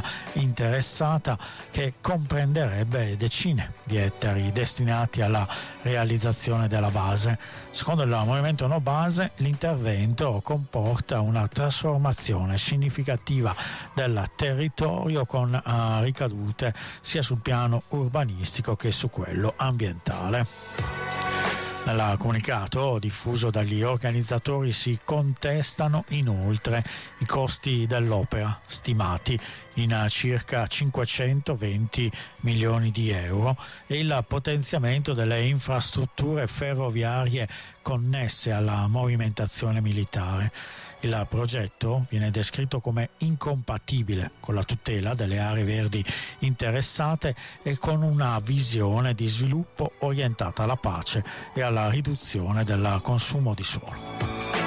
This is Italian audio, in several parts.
interessata, che comprenderebbe decine di ettari destinati alla realizzazione della base. Secondo il movimento No Base, l'intervento comporta una trasformazione significativa del territorio con ricadute sia sul piano urbanistico che su quello ambientale. Nel comunicato diffuso dagli organizzatori si contestano inoltre i costi dell'opera, stimati in circa 520 milioni di euro, e il potenziamento delle infrastrutture ferroviarie connesse alla movimentazione militare. Il progetto viene descritto come incompatibile con la tutela delle aree verdi interessate e con una visione di sviluppo orientata alla pace e alla riduzione del consumo di suolo.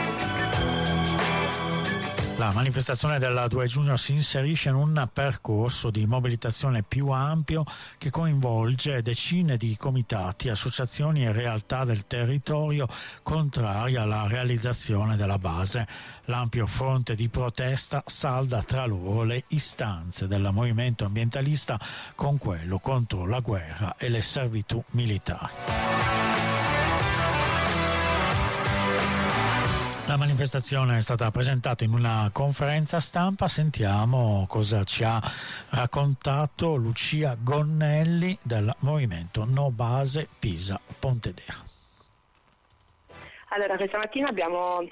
La manifestazione del 2 giugno si inserisce in un percorso di mobilitazione più ampio che coinvolge decine di comitati, associazioni e realtà del territorio contrari alla realizzazione della base. L'ampio fronte di protesta salda tra loro le istanze del movimento ambientalista con quello contro la guerra e le servitù militari. La manifestazione è stata presentata in una conferenza stampa. Sentiamo cosa ci ha raccontato Lucia Gonnelli del movimento No Base Pisa Pontedera. Allora, questa mattina abbiamo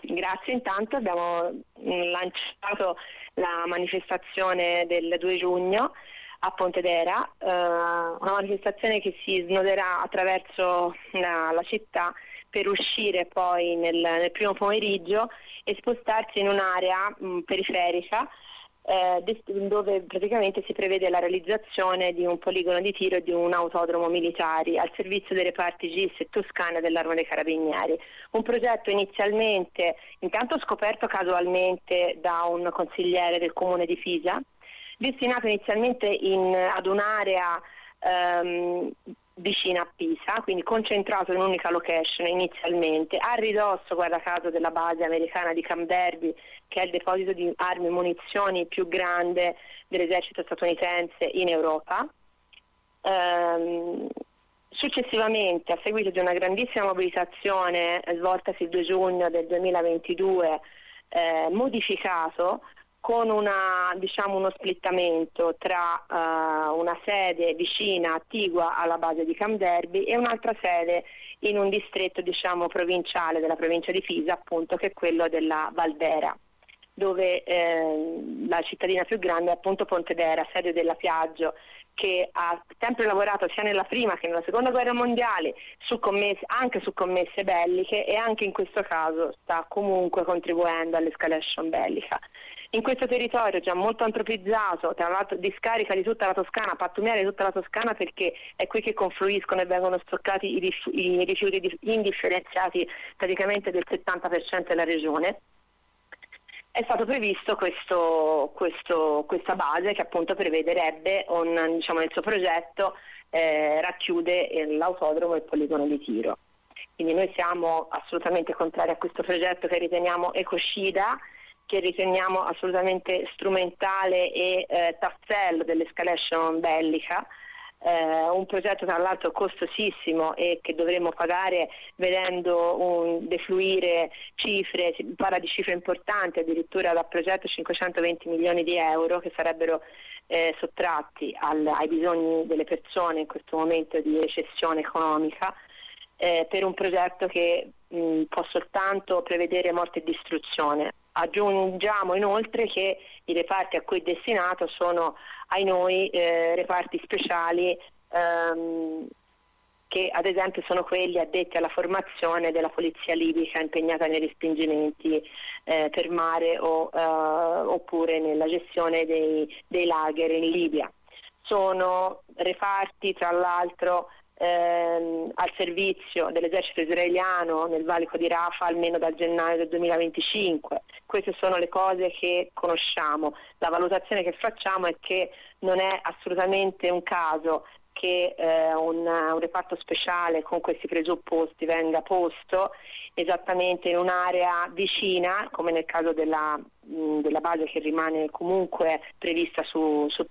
lanciato la manifestazione del 2 giugno a Pontedera, una manifestazione che si snoderà attraverso la città per uscire poi nel primo pomeriggio e spostarsi in un'area periferica dove praticamente si prevede la realizzazione di un poligono di tiro e di un autodromo militari al servizio dei reparti GIS e Toscana dell'Arma dei Carabinieri. Un progetto inizialmente, intanto scoperto casualmente da un consigliere del comune di Pisa, destinato inizialmente ad un'area vicina a Pisa, quindi concentrato in un'unica location inizialmente, a ridosso, guarda caso, della base americana di Camp Darby, che è il deposito di armi e munizioni più grande dell'esercito statunitense in Europa. Successivamente, a seguito di una grandissima mobilitazione svoltasi il 2 giugno del 2022, modificato con uno splittamento tra una sede vicina, attigua alla base di Camp Darby, e un'altra sede in un distretto provinciale della provincia di Pisa, appunto, che è quello della Valdera, dove la cittadina più grande è appunto Pontedera, sede della Piaggio, che ha sempre lavorato sia nella prima che nella seconda guerra mondiale anche su commesse belliche, e anche in questo caso sta comunque contribuendo all'escalation bellica. In questo territorio già molto antropizzato, tra l'altro discarica di tutta la Toscana, pattumiera di tutta la Toscana, perché è qui che confluiscono e vengono stoccati i rifiuti indifferenziati praticamente del 70% della regione. È stato previsto questa base che appunto prevederebbe nel suo progetto racchiude l'autodromo e il poligono di tiro. Quindi noi siamo assolutamente contrari a questo progetto, che riteniamo ecocida, che riteniamo assolutamente strumentale e tassello dell'escalation bellica, un progetto tra l'altro costosissimo e che dovremmo pagare vedendo defluire cifre, si parla di cifre importanti, addirittura dal progetto 520 milioni di euro che sarebbero sottratti ai bisogni delle persone in questo momento di recessione economica, per un progetto che può soltanto prevedere morte e distruzione. Aggiungiamo inoltre che i reparti a cui è destinato sono, ai noi, reparti speciali che ad esempio sono quelli addetti alla formazione della polizia libica impegnata nei respingimenti per mare oppure nella gestione dei lager in Libia. Sono reparti tra l'altro al servizio dell'esercito israeliano nel valico di Rafah almeno dal gennaio del 2025. Queste sono le cose che conosciamo. La valutazione che facciamo è che non è assolutamente un caso che un reparto speciale con questi presupposti venga posto esattamente in un'area vicina, come nel caso della base che rimane comunque prevista su